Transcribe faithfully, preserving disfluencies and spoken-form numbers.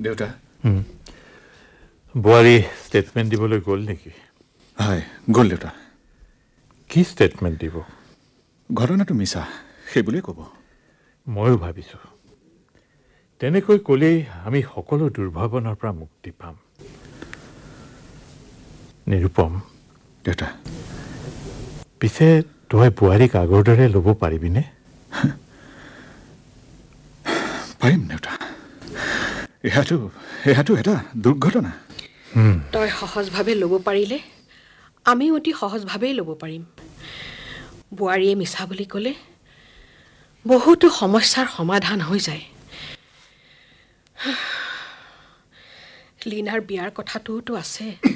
দেউতা বোৱাৰী ষ্টেটমেণ্ট দিবলৈ গ'ল নেকি? হয় গ'ল দেউতা। কি ষ্টেটমেণ্ট দিব? ঘটনাটো মিছা সেই বুলিয়ে ক'ব। ময়ো ভাবিছোঁ তেনেকৈ ক'লেই আমি সকলো দুৰ্ভাৱনাৰ পৰা মুক্তি পাম। নিৰুপম দেউতা, পিছে তই বোৱাৰীক আগৰ দৰে ল'ব পাৰিবিনে? পাৰিম দেউতা। এয়াতো এয়াতো এটা দুৰ্ঘটনা। তই সহজভাৱে ল'ব পাৰিলে আমিও অতি সহজভাৱেই ল'ব পাৰিম। বোৱাৰীয়ে মিছা বুলি ক'লে বহুতো সমস্যাৰ সমাধান হৈ যায়। লীনাৰ বিয়াৰ কথাটোতো আছে।